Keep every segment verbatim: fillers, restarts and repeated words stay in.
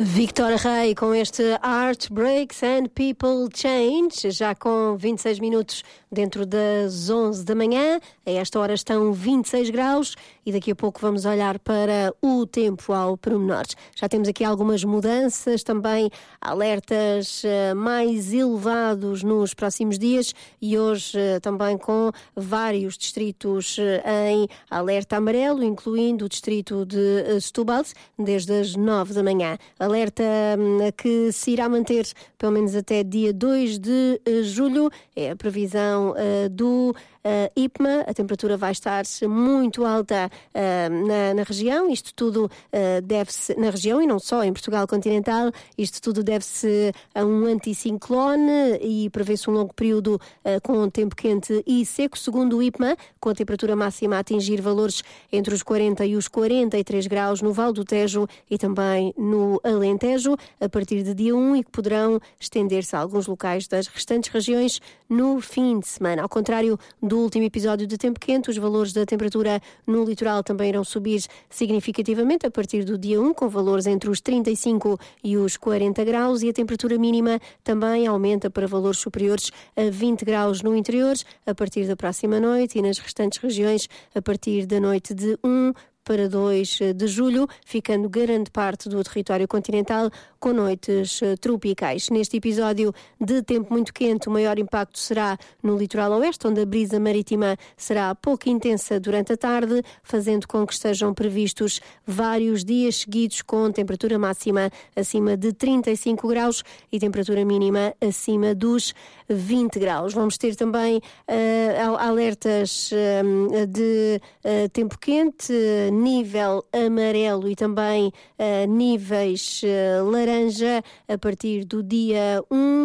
Victoria Rey com este Art Breaks and People Change, já com vinte e seis minutos dentro das onze da manhã. A esta hora estão vinte e seis graus e daqui a pouco vamos olhar para o tempo ao pormenor. Já temos aqui algumas mudanças, também alertas uh, mais elevados nos próximos dias e hoje uh, também com vários distritos uh, em alerta amarelo, incluindo o distrito de uh, Setúbal, desde as nove da manhã. Alerta um, que se irá manter pelo menos até dia dois de julho, é a previsão uh, do uh, I P M A. A temperatura vai estar muito alta uh, na, na região, isto tudo uh, deve-se, na região e não só, em Portugal continental, isto tudo deve-se a um anticiclone e prevê-se um longo período uh, com um tempo quente e seco, segundo o I P M A, com a temperatura máxima a atingir valores entre os quarenta e os quarenta e três graus no Val do Tejo e também no Alentejo, a partir de dia um, e que poderão estender-se a alguns locais das restantes regiões no fim de semana. Ao contrário do último episódio de tempo quente, os valores da temperatura no litoral também irão subir significativamente a partir do dia um, com valores entre os trinta e cinco e os quarenta graus, e a temperatura mínima também aumenta para valores superiores a vinte graus no interior a partir da próxima noite e nas restantes regiões a partir da noite de um para dois de julho, ficando grande parte do território continental com noites tropicais. Neste episódio de tempo muito quente, o maior impacto será no litoral oeste, onde a brisa marítima será pouco intensa durante a tarde, fazendo com que estejam previstos vários dias seguidos com temperatura máxima acima de trinta e cinco graus e temperatura mínima acima dos vinte graus. Vamos ter também uh, alertas uh, de uh, tempo quente, nível amarelo e também uh, níveis uh, laranja a partir do dia um,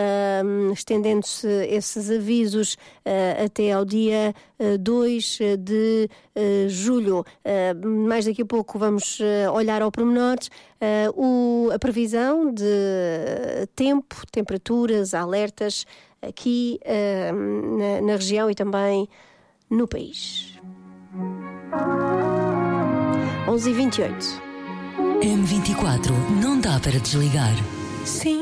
uh, estendendo-se esses avisos uh, até ao dia uh, dois de uh, julho. Uh, mais daqui a pouco vamos uh, olhar ao pormenor uh, o, a previsão de tempo, temperaturas, alertas aqui uh, na, na região e também no país. onze e vinte e oito. M vinte e quatro, não dá para desligar. Sim.